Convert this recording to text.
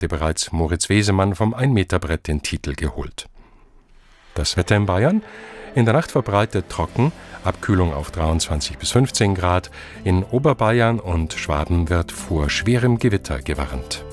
hatte bereits Moritz Wesemann vom 1-Meter-Brett den Titel geholt. Das Wetter in Bayern: In der Nacht verbreitet trocken, Abkühlung auf 23 bis 15 Grad. In Oberbayern und Schwaben wird vor schwerem Gewitter gewarnt.